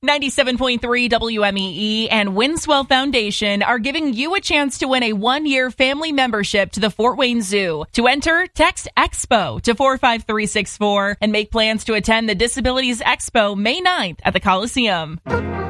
97.3 WMEE and Winswell Foundation are giving you a chance to win a one-year family membership to the Fort Wayne Zoo. To enter, text EXPO to 45364 and make plans to attend the Disabilities Expo May 9th at the Coliseum.